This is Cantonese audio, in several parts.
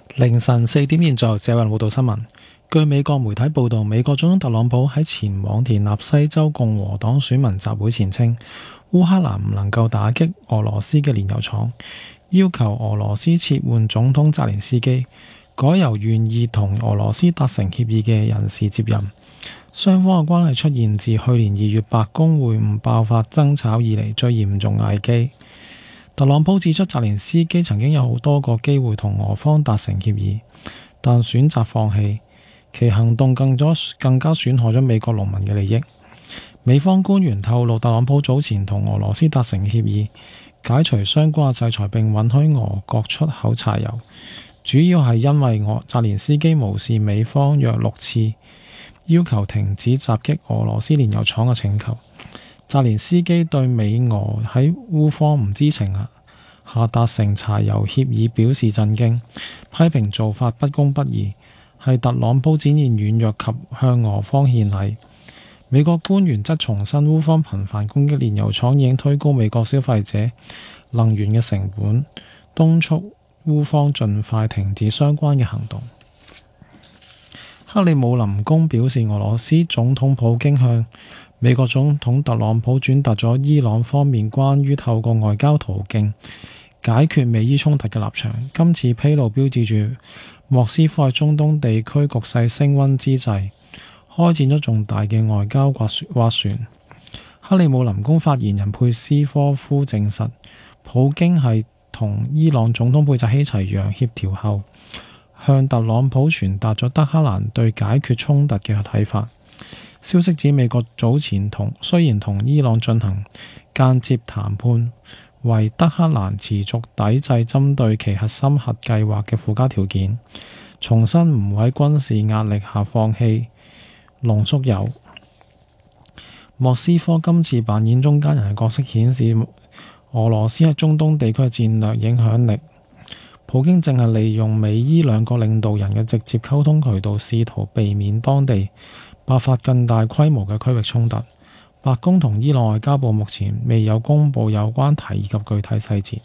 凌晨4點現在，謝雲報道新聞。據美國媒體報道，美國總統特朗普喺前往田納西州共和黨選民集會前稱，烏克蘭唔能夠打擊俄羅斯嘅煉油廠，要求俄羅斯撤換總統澤連斯基，改由願意同俄羅斯達成協議嘅人士接任。雙方嘅關係出現自去年2月白宮會晤爆發爭吵以嚟最嚴重危機。特朗普指出，澤連斯基曾經有好多個機會同俄方達成協議，但選擇放棄，其行動更加損害咗美國農民嘅利益。美方官員透露，特朗普早前同俄羅斯達成協議，解除相關制裁並允許俄國出口柴油，主要係因為澤連斯基無視美方約6次要求停止襲擊俄羅斯煉油廠嘅請求。澤連斯基對美俄喺烏方唔知情下達成柴油協議表示震驚，批評做法不公不義，係特朗普展現軟弱及向俄方獻禮。美國官員則重申烏方頻繁攻擊煉油廠已經推高美國消費者能源嘅成本，敦促烏方盡快停止相關嘅行動。克里姆林宮表示，俄羅斯總統普京向美國總統特朗普轉達咗伊朗方面關於透過外交途徑解決美伊衝突嘅立場。今次披露標誌住莫斯科喺中東地區局勢升溫之際，開展咗重大嘅外交斡旋。克里姆林宮發言人佩斯科夫證實，普京係同伊朗總統貝扎希齊揚協調後，向特朗普傳達咗德黑蘭對解決衝突嘅睇法。消息指，美國早前雖然同伊朗進行間接談判，為德黑蘭持續抵制針對其核心核計劃嘅附加條件，重申唔會喺軍事壓力下放棄濃縮鈾。莫斯科今次扮演中間人嘅角色，顯示俄羅斯喺中東地區嘅戰略影響力。普京正係利用美伊兩國領導人嘅直接溝通渠道，試圖避免當地爆發更大規模嘅區域衝突。白宮同伊朗外交部目前未有公布有關提議及具體細節。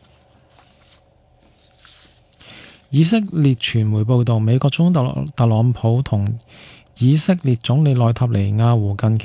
以色列傳媒報道，美國總統特朗普同以色列總理內塔尼亞胡近期